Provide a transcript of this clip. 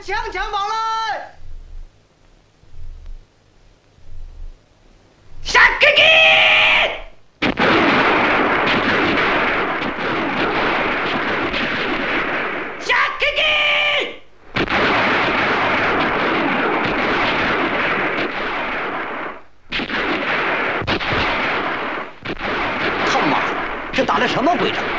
强强宝来！ 杀给你！杀给你！他妈，这打的什么鬼仗？